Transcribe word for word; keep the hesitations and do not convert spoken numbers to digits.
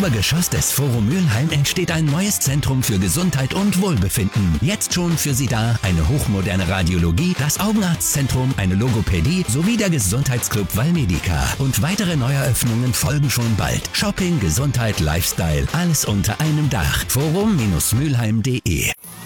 Obergeschoss des Forum Mülheim entsteht ein neues Zentrum für Gesundheit und Wohlbefinden. Jetzt schon für Sie da eine hochmoderne Radiologie, das Augenarztzentrum, eine Logopädie sowie der Gesundheitsclub Valmedica. Und weitere Neueröffnungen folgen schon bald. Shopping, Gesundheit, Lifestyle, alles unter einem Dach. forum Bindestrich mülheim punkt de